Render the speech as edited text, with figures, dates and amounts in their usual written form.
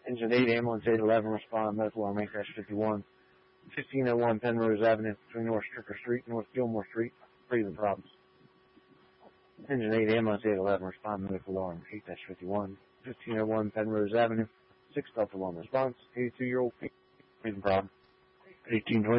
Engine 8, ambulance 811, respond, medical alarm 8-51. 1501 Penrose Avenue between North Stricker Street and North Gilmore Street. Breathing problems. Engine 8, ambulance 811, respond, medical alarm 8-51. 1501 Penrose Avenue, 6 Delta 1 response, 82-year-old breathing problem. 1820.